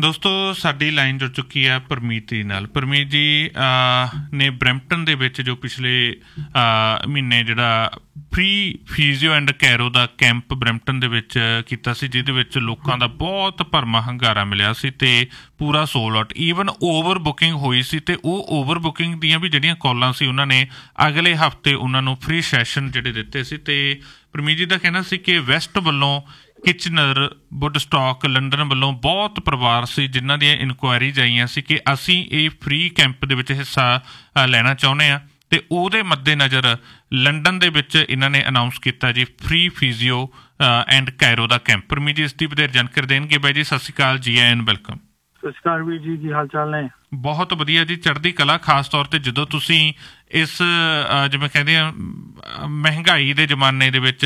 ਦੋਸਤੋ ਸਾਡੀ ਲਾਈਨ ਜੁੜ ਚੁੱਕੀ ਹੈ ਪਰਮੀਤ ਜੀ ਨਾਲ। ਪਰਮੀਤ ਜੀ ਨੇ ਬਰੈਂਪਟਨ ਦੇ ਵਿੱਚ ਜੋ ਪਿਛਲੇ ਮਹੀਨੇ ਜਿਹੜਾ free physio and Cairo the camp Brampton ਦੇ ਵਿੱਚ ਕੀਤਾ ਸੀ, ਜਿਹਦੇ ਵਿੱਚ ਲੋਕਾਂ ਦਾ ਬਹੁਤ ਭਰਮਾ ਹੰਗਾਰਾ ਮਿਲਿਆ ਸੀ ਅਤੇ ਪੂਰਾ sold out, even over booking ਹੋਈ ਸੀ। ਅਤੇ ਉਹ ਓਵਰ ਬੁਕਿੰਗ ਦੀਆਂ ਵੀ ਜਿਹੜੀਆਂ ਕਾਲਾਂ ਸੀ ਉਹਨਾਂ ਨੇ ਅਗਲੇ ਹਫ਼ਤੇ ਉਹਨਾਂ ਨੂੰ ਫ੍ਰੀ ਸੈਸ਼ਨ ਜਿਹੜੇ ਦਿੱਤੇ ਸੀ। ਅਤੇ ਪਰਮੀਤ ਜੀ ਦਾ ਕਹਿਣਾ ਸੀ ਕਿ ਵੈਸਟ ਵੱਲੋਂ ਕਿਚਨਰ, ਵੁੱਡਸਟਾਕ, ਲੰਡਨ ਵੱਲੋਂ ਬਹੁਤ ਪਰਿਵਾਰ ਸੀ ਜਿਨ੍ਹਾਂ ਦੀਆਂ ਇਨਕੁਆਇਰੀਜ਼ ਆਈਆਂ ਸੀ ਕਿ ਅਸੀਂ ਇਹ ਫ੍ਰੀ ਕੈਂਪ ਦੇ ਵਿੱਚ ਹਿੱਸਾ ਲੈਣਾ ਚਾਹੁੰਦੇ ਹਾਂ। ਅਤੇ ਉਹਦੇ ਮੱਦੇਨਜ਼ਰ ਲੰਡਨ ਦੇ ਵਿੱਚ ਇਹਨਾਂ ਨੇ ਅਨਾਊਂਸ ਕੀਤਾ ਜੀ free physio and Cairo the camp. Parmeet ਜੀ ਇਸ ਦੀ ਵਧੇਰੇ ਜਾਣਕਾਰੀ ਦੇਣਗੇ। ਬਾਈ ਜੀ ਸਤਿ ਸ਼੍ਰੀ ਅਕਾਲ, ਜੀ ਆਇਆਂ, ਵੈਲਕਮ। ਸਤਿ ਸ਼੍ਰੀ ਅਕਾਲ ਵੀਰ ਜੀ, ਕੀ ਹਾਲ ਚਾਲ ਨੇ? ਬਹੁਤ ਵਧੀਆ ਜੀ, ਚੜ੍ਹਦੀ ਕਲਾ। ਖਾਸ ਤੌਰ 'ਤੇ ਜਦੋਂ ਤੁਸੀਂ ਇਸ ਜਿਵੇਂ ਕਹਿੰਦੇ ਆ ਮਹਿੰਗਾਈ ਦੇ ਜ਼ਮਾਨੇ ਦੇ ਵਿੱਚ,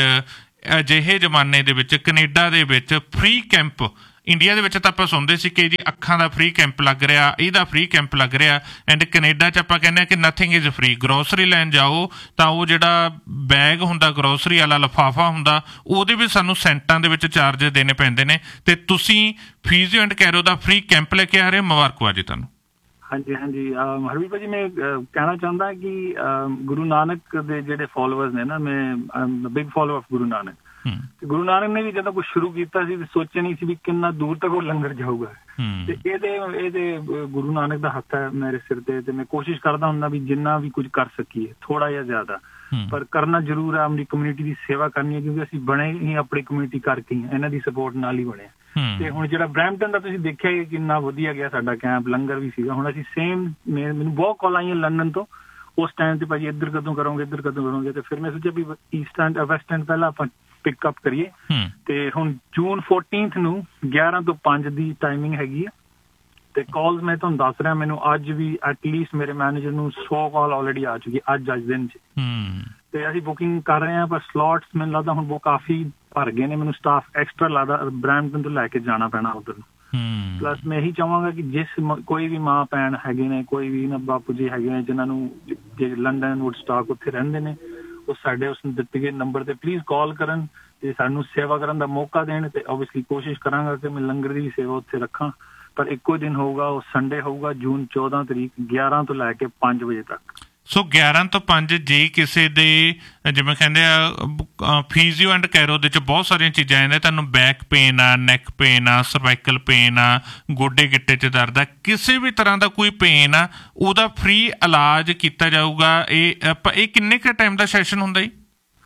ਅਜਿਹੇ ਜ਼ਮਾਨੇ ਦੇ ਵਿੱਚ ਕੈਨੇਡਾ ਦੇ ਵਿੱਚ ਫ੍ਰੀ ਕੈਂਪ, ਇੰਡੀਆ ਦੇ ਵਿੱਚ ਤਾਂ ਆਪਾਂ ਸੁਣਦੇ ਸੀ ਕਿ ਜੀ ਅੱਖਾਂ ਦਾ ਫ੍ਰੀ ਕੈਂਪ ਲੱਗ ਰਿਹਾ, ਇਹਦਾ ਫ੍ਰੀ ਕੈਂਪ ਲੱਗ ਰਿਹਾ, ਐਂਡ ਕੈਨੇਡਾ 'ਚ ਆਪਾਂ ਕਹਿੰਦੇ ਹਾਂ ਕਿ ਨਥਿੰਗ ਇਜ਼ ਫ੍ਰੀ। ਗਰੋਸਰੀ ਲੈਣ ਜਾਓ ਤਾਂ ਉਹ ਜਿਹੜਾ ਬੈਗ ਹੁੰਦਾ, ਗਰੋਸਰੀ ਵਾਲਾ ਲਿਫਾਫਾ ਹੁੰਦਾ, ਉਹਦੇ ਵੀ ਸਾਨੂੰ ਸੈਂਟਾਂ ਦੇ ਵਿੱਚ ਚਾਰਜ ਦੇਣੇ ਪੈਂਦੇ ਨੇ। ਅਤੇ ਤੁਸੀਂ physio and Cairo the free camp ਲੈ ਕੇ ਆ ਰਹੇ ਹੋ, ਮੁਬਾਰਕਬਾਦ ਜੀ ਤੁਹਾਨੂੰ। ਹਾਂਜੀ ਹਾਂਜੀ, ਹਰਵੀਰ ਭਾਜੀ ਮੈਂ ਕਹਿਣਾ ਚਾਹੁੰਦਾ ਕਿ ਗੁਰੂ ਨਾਨਕ ਦੇ ਜਿਹੜੇ ਫੋਲੋਅਰਸ ਨੇ ਨਾ, ਮੈਂ big follower of Guru Nanak. Guru Nanak ਨੇ ਵੀ ਜਦੋਂ ਕੁਛ ਸ਼ੁਰੂ ਕੀਤਾ ਸੀ ਸੋਚਿਆ ਨਹੀਂ ਸੀ ਵੀ ਕਿੰਨਾ ਦੂਰ ਤੱਕ ਉਹ ਲੰਗਰ ਜਾਊਗਾ। ਤੇ ਇਹਦੇ ਗੁਰੂ ਨਾਨਕ ਦਾ ਹੱਥ ਹੈ ਮੇਰੇ ਸਿਰ ਤੇ। ਤੇ ਮੈਂ ਕੋਸ਼ਿਸ਼ ਕਰਦਾ ਹੁੰਦਾ ਵੀ ਜਿੰਨਾ ਵੀ ਕੁਝ ਕਰ ਸਕੀਏ, ਥੋੜਾ ਜਾਂ ਜ਼ਿਆਦਾ, ਪਰ ਕਰਨਾ ਜ਼ਰੂਰ ਹੈ। ਆਪਣੀ ਕਮਿਊਨਿਟੀ ਦੀ ਸੇਵਾ ਕਰਨੀ ਹੈ, ਕਿਉਂਕਿ ਅਸੀਂ ਬਣੇ ਹੀ ਆਪਣੀ ਕਮਿਊਨਿਟੀ ਕਰਕੇ ਹੀ, ਇਹਨਾਂ ਦੀ ਸਪੋਰਟ ਨਾਲ ਹੀ ਬਣੇ। ਤੇ ਹੁਣ ਜਿਹੜਾ ਬਰੈਂਪਟਨ ਦਾ ਤੁਸੀਂ ਦੇਖਿਆ ਕਿੰਨਾ ਵਧੀਆ ਗਿਆ ਸਾਡਾ ਕੈਂਪ, ਲੰਗਰ ਵੀ ਸੀਗਾ। ਹੁਣ ਅਸੀਂ ਸੇਮ, ਮੈਨੂੰ ਬਹੁਤ ਕਾਲ ਆਈਆਂ ਲੰਡਨ ਤੋਂ ਉਸ ਟਾਈਮ ਤੇ, ਭਾਜੀ ਇੱਧਰ ਕਦੋਂ ਕਰੋਗੇ, ਇੱਧਰ ਕਦੋਂ ਕਰੋਗੇ। ਤੇ ਫਿਰ ਮੈਂ ਸੋਚਿਆ ਵੀ ਈਸਟ ਐਂਡ ਵੈਸਟ ਐਂਡ ਪਹਿਲਾਂ ਆਪਾਂ ਪਿਕਅਪ ਕਰੀਏ। ਤੇ ਹੁਣ ਜੂਨ 14 ਨੂੰ 11 ਤੋਂ 5 ਦੀ ਟਾਈਮਿੰਗ ਹੈਗੀ ਹੈ। ਤੇ ਕਾਲਸ ਮੈਂ ਤੁਹਾਨੂੰ ਦੱਸ ਰਿਹਾ, ਮੈਨੂੰ ਅੱਜ ਵੀ ਐਟਲੀਸਟ ਮੇਰੇ ਮੈਨੇਜਰ ਨੂੰ 100 ਕਾਲ ਆਲਰੇਡੀ ਆ ਚੁੱਕੀ ਅੱਜ ਦਿਨ 'ਚ। ਤੇ ਅਸੀਂ ਬੁਕਿੰਗ ਕਰ ਰਹੇ ਹਾਂ, ਪਰ ਸਲੋਟਸ ਮੈਨੂੰ ਲੱਗਦਾ ਹੁਣ ਉਹ ਕਾਫੀ ਭਰ ਗਏ ਨੇ। ਮੈਨੂੰ ਸਟਾਫ ਐਕਸਟਰਾ ਲੱਗਦਾ ਬਰੈਂਪਟਨ ਤੋਂ ਲੈ ਕੇ ਜਾਣਾ ਪੈਣਾ ਉੱਧਰ ਨੂੰ। ਪਲੱਸ ਮੈਂ ਇਹੀ ਚਾਹਾਂਗਾ ਕਿ ਜਿਸ ਕੋਈ ਵੀ ਮਾਂ ਭੈਣ ਹੈਗੇ ਨੇ, ਕੋਈ ਵੀ ਨਾ ਬਾਪੂ ਜੀ ਹੈਗੇ ਨੇ ਜਿਨ੍ਹਾਂ ਨੂੰ ਜੇ ਲੰਡਨ, ਵੁੱਡਸਟਾਕ ਉੱਥੇ ਰਹਿੰਦੇ ਨੇ, ਉਹ ਸਾਡੇ ਉਸ ਦਿੱਤੇ ਗਏ ਨੰਬਰ ਤੇ ਪਲੀਜ਼ ਕਾਲ ਕਰਨ ਤੇ ਸਾਨੂੰ ਸੇਵਾ ਕਰਨ ਦਾ ਮੌਕਾ ਦੇਣ। ਤੇ ਓਬਵੀਅਸਲੀ ਕੋਸ਼ਿਸ਼ ਕਰਾਂਗਾ ਕਿ ਮੈਂ ਲੰਗਰ ਦੀ ਵੀ ਸੇਵਾ ਉੱਥੇ ਰੱਖਾਂ। ਪਰ ਇੱਕੋ ਦਿਨ ਹੋਊਗਾ, ਉਹ ਸੰਡੇ ਹੋਊਗਾ, ਜੂਨ 14 ਤਰੀਕ 11 ਤੋਂ ਲੈ ਕੇ 5 ਵਜੇ ਤੱਕ। ਸੋ 11 ਤੋਂ 5 ਜੇ ਕਿਸੇ ਦੇ ਜਿਵੇਂ ਕਹਿੰਦੇ ਆ ਫਿਜ਼ੀਓ ਐਂਡ ਕੈਰੋ ਦੇ 'ਚ ਬਹੁਤ ਸਾਰੀਆਂ ਚੀਜ਼ਾਂ ਆਉਂਦੀਆਂ, ਤੁਹਾਨੂੰ ਬੈਕ ਪੇਨ ਆ, ਨੈਕ ਪੇਨ ਆ, ਸਰਵਾਈਕਲ ਪੇਨ ਆ, ਗੋਡੇ ਗਿੱਟੇ 'ਚ ਦਰਦ ਆ, ਕਿਸੇ ਵੀ ਤਰ੍ਹਾਂ ਦਾ ਕੋਈ ਪੇਨ ਆ, ਉਹਦਾ ਫ੍ਰੀ ਇਲਾਜ ਕੀਤਾ ਜਾਊਗਾ। ਇਹ ਕਿੰਨੇ ਕੁ ਟਾਈਮ ਦਾ ਸੈਸ਼ਨ ਹੁੰਦਾ ਜੀ?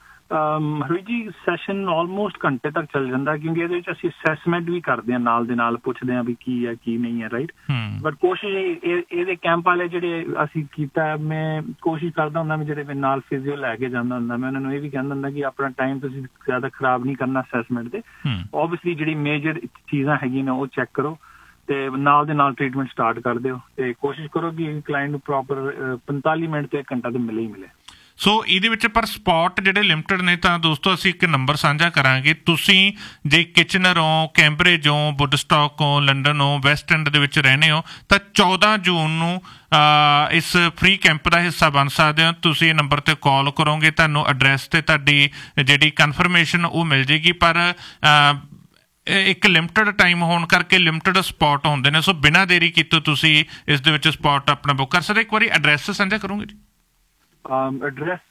ਹਰਵੀਰ ਜੀ ਸੈਸ਼ਨ ਆਲਮੋਸਟ ਘੰਟੇ ਤੱਕ ਚੱਲ ਜਾਂਦਾ, ਕਿਉਂਕਿ ਇਹਦੇ ਵਿੱਚ ਅਸੀਂ ਅਸੈਸਮੈਂਟ ਵੀ ਕਰਦੇ ਹਾਂ, ਨਾਲ ਦੇ ਨਾਲ ਪੁੱਛਦੇ ਹਾਂ ਵੀ ਕੀ ਹੈ ਕੀ ਨਹੀਂ ਹੈ, ਰਾਈਟ। ਬਟ ਕੋਸ਼ਿਸ਼ ਇਹਦੇ ਕੈਂਪ ਵਾਲੇ ਜਿਹੜੇ ਅਸੀਂ ਕੀਤਾ, ਮੈਂ ਕੋਸ਼ਿਸ਼ ਕਰਦਾ ਹੁੰਦਾ ਵੀ ਜਿਹੜੇ ਮੈਂ ਨਾਲ ਫਿਜ਼ੀਓ ਲੈ ਕੇ ਜਾਂਦਾ ਹੁੰਦਾ, ਮੈਂ ਉਹਨਾਂ ਨੂੰ ਇਹ ਵੀ ਕਹਿੰਦਾ ਹੁੰਦਾ ਕਿ ਆਪਣਾ ਟਾਈਮ ਤੁਸੀਂ ਜ਼ਿਆਦਾ ਖਰਾਬ ਨਹੀਂ ਕਰਨਾ ਅਸੈਸਮੈਂਟ ਤੇ। ਓਬਵੀਅਸਲੀ ਜਿਹੜੀ ਮੇਜਰ ਚੀਜ਼ਾਂ ਹੈਗੀਆਂ ਨੇ ਉਹ ਚੈੱਕ ਕਰੋ ਤੇ ਨਾਲ ਦੇ ਨਾਲ ਟ੍ਰੀਟਮੈਂਟ ਸਟਾਰਟ ਕਰ ਦਿਓ। ਤੇ ਕੋਸ਼ਿਸ਼ ਕਰੋ ਕਿ ਕਲਾਇੰਟ ਨੂੰ ਪ੍ਰੋਪਰ 45 ਮਿੰਟ ਤੋਂ 1 ਘੰਟਾ ਤਾਂ ਮਿਲੇ ਹੀ ਮਿਲੇ। ਸੋ ਇਹਦੇ ਵਿੱਚ ਪਰ ਸਪੌਟ ਜਿਹੜੇ ਲਿਮਟਿਡ ਨੇ, ਤਾਂ ਦੋਸਤੋ ਅਸੀਂ ਇੱਕ ਨੰਬਰ ਸਾਂਝਾ ਕਰਾਂਗੇ। ਤੁਸੀਂ ਜੇ ਕਿਚਨਰ ਹੋ, ਕੈਂਬਰਿਜ ਹੋ, ਵੁੱਡਸਟਾਕ ਹੋ, ਲੰਡਨ ਹੋ, ਵੈਸਟ ਐਂਡ ਦੇ ਵਿੱਚ ਰਹਿੰਦੇ ਹੋ, ਤਾਂ 14 ਜੂਨ ਨੂੰ ਇਸ ਫ੍ਰੀ ਕੈਂਪ ਦਾ ਹਿੱਸਾ ਬਣ ਸਕਦੇ ਹੋ। ਤੁਸੀਂ ਇਹ ਨੰਬਰ 'ਤੇ ਕਾਲ ਕਰੋਗੇ, ਤੁਹਾਨੂੰ ਐਡਰੈਸ 'ਤੇ ਤੁਹਾਡੀ ਜਿਹੜੀ ਕਨਫਰਮੇਸ਼ਨ ਉਹ ਮਿਲ ਜਾਏਗੀ। ਪਰ ਇੱਕ ਲਿਮਟਿਡ ਟਾਈਮ ਹੋਣ ਕਰਕੇ ਲਿਮਟਿਡ ਸਪੌਟ ਹੁੰਦੇ ਨੇ, ਸੋ ਬਿਨਾਂ ਦੇਰੀ ਕੀਤੇ ਤੁਸੀਂ ਇਸ ਦੇ ਵਿੱਚ ਸਪੌਟ ਆਪਣਾ ਬੁੱਕ ਕਰ ਸਕਦੇ। ਇੱਕ ਵਾਰੀ ਐਡਰੈਸ ਸਾਂਝਾ ਕਰੋਗੇ ਜੀ? Address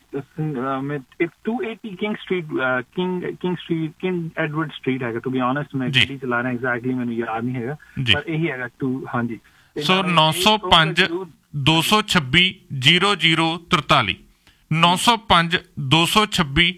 280 King Street, King Edward Street ਹੈਗਾ। To be honest ਮੈਂ ਗੱਡੀ ਚਲਾ ਰਿਹਾ, ਐਗਜ਼ੈਕਟਲੀ ਮੈਨੂੰ ਯਾਦ ਨਹੀਂ ਹੈਗਾ, ਪਰ ਇਹੀ ਹੈਗਾ। ਹਾਂਜੀ, ਸੋ 905 226 0043 905 226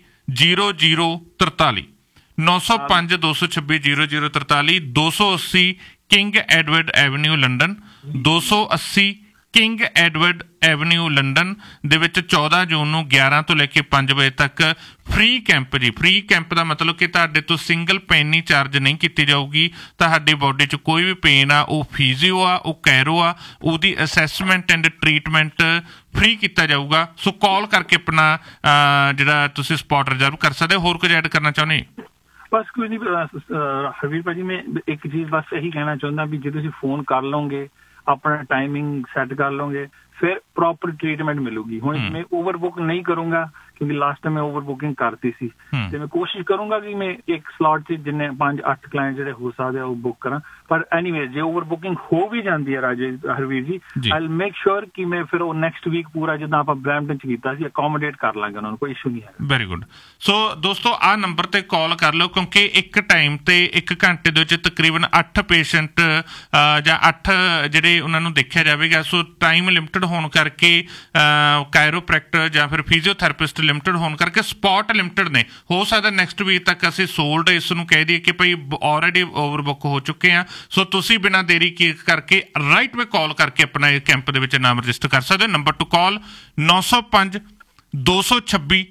0043 905 226 0043 280 king Edward avenue London, 280 king Edward avenue London ਦੇ ਵਿੱਚ 14 ਜੂਨ ਨੂੰ 11 ਤੋਂ ਲੈ ਕੇ 5 ਵਜੇ ਤੱਕ ਫ੍ਰੀ ਕੈਂਪ ਜੀ। ਫ੍ਰੀ ਕੈਂਪ ਦਾ ਮਤਲਬ ਕਿ ਤੁਹਾਡੇ ਤੋਂ ਸਿੰਗਲ ਪੈਨੀ ਚਾਰਜ ਨਹੀਂ ਕੀਤੀ ਜਾਊਗੀ। ਤੁਹਾਡੀ ਬੋਡੀ 'ਚ ਕੋਈ ਵੀ ਪੇਨ ਆ, ਉਹ ਫਿਜ਼ੀਓ ਆ, ਉਹ ਕੈਰੋ ਆ, ਉਹਦੀ ਅਸੈਸਮੈਂਟ ਐਂਡ ਟਰੀਟਮੈਂਟ ਫ੍ਰੀ ਕੀਤਾ ਜਾਊਗਾ। ਸੋ ਕਾਲ ਕਰਕੇ ਆਪਣਾ ਜਿਹੜਾ ਤੁਸੀਂ ਸਪੌਟ ਰਿਜ਼ਰਵ ਕਰ ਸਕਦੇ ਹੋ। ਹੋਰ ਕੁਝ ਐਡ ਕਰਨਾ ਚਾਹੁੰਦੇ? ਬਸ ਕੁਝ ਨਹੀਂ ਹਰਵੀਰ ਭਾਜੀ, ਮੈਂ ਇੱਕ ਚੀਜ਼ ਬਸ ਇਹੀ ਕਹਿਣਾ ਚਾਹੁੰਦਾ ਵੀ ਜੇ ਤੁਸੀਂ ਫੋਨ ਕਰ ਲਓਗੇ ਆਪਣਾ ਟਾਈਮਿੰਗ ਸੈੱਟ ਕਰ ਲਓਗੇ ਫਿਰ ਪ੍ਰੋਪਰ ਟ੍ਰੀਟਮੈਂਟ ਮਿਲੂਗੀ। ਹੁਣ ਮੈਂ ਓਵਰਬੁੱਕ ਨਹੀਂ ਕਰੂੰਗਾ ਕਿਉਂਕਿ ਲਾਸਟ ਟਾਈਮ ਮੈਂ ਓਵਰ ਬੁਕਿੰਗ ਕਰਤੀ ਸੀ ਤੇ ਮੈਂ ਕੋਸ਼ਿਸ਼ ਕਰੂੰਗਾ ਕਿ ਮੈਂ ਇੱਕ ਸਲੋਟ 'ਚ ਜਿੰਨੇ 5-8 ਕਲਾਇੰਟ ਜਿਹੜੇ ਹੋ ਸਕਦੇ ਆ ਉਹ ਬੁੱਕ ਕਰਾਂ। ਪਰ ਐਨੀਵੇ ਜੇ ਓਵਰ ਬੁਕਿੰਗ ਹੋ ਵੀ ਜਾਂਦੀ ਹੈ ਰਾਜੇ ਹਰਵੀਰ ਜੀ ਆਈ ਮੇਕ ਸ਼ੋਰ ਕਿ ਮੈਂ ਫਿਰ ਉਹ ਨੈਕਸਟ ਵੀਕ ਪੂਰਾ ਜਿੱਦਾਂ ਆਪਾਂ ਬਰੈਂਪਟਨ 'ਚ ਕੀਤਾ ਸੀ ਅਕੋਮੋਡੇਟ ਕਰ ਲਾਂਗੇ ਉਹਨਾਂ ਨੂੰ, ਕੋਈ ਇਸ਼ੂ ਨਹੀਂ ਹੈ। Very good. ਸੋ ਦੋਸਤੋ ਆਹ ਨੰਬਰ ਤੇ ਕਾਲ ਕਰ ਲਓ ਕਿਉਂਕਿ ਇੱਕ ਟਾਈਮ ਤੇ 1 ਘੰਟੇ ਦੇ ਵਿੱਚ ਤਕਰੀਬਨ 8 ਪੇਸ਼ੈਂਟ ਜਾਂ 8 ਜਿਹੜੇ ਉਹਨਾਂ ਨੂੰ ਦੇਖਿਆ ਜਾਵੇਗਾ। ਸੋ ਟਾਈਮ ਲਿਮਟਿਡ ਹੋਣ ਕਰਕੇ ਕਾਇਰੋਪ੍ਰੈਕਟਰ ਜਾਂ ਫਿਰ ਫਿਜ਼ੀਓਥੈਰੇਪਿਸਟ ਲਿਮਟਿਡ ਹੋਣ ਕਰਕੇ ਸਪੌਟ ਲਿਮਟਿਡ ਨੇ। ਹੋ ਸਕਦਾ ਨੈਕਸਟ ਵੀਕ ਤੱਕ ਅਸੀਂ ਸੋਲਡ ਇਸ ਨੂੰ ਕਹਿ ਦਈਏ ਕਿ ਭਾਈ ਆਲਰੇਡੀ ਓਵਰਬੁੱਕ ਹੋ ਚੁੱਕੇ ਆ। ਸੋ ਤੁਸੀਂ ਬਿਨਾਂ ਦੇਰੀ ਕਰਕੇ ਰਾਈਟ ਵੇ ਕਾਲ ਕਰਕੇ ਆਪਣਾ ਇਹ ਕੈਂਪ ਦੇ ਵਿੱਚ ਨਾਮ ਰਜਿਸਟਰ ਕਰ ਸਕਦੇ ਹੋ। ਨੰਬਰ ਟੂ ਕਾਲ 905 226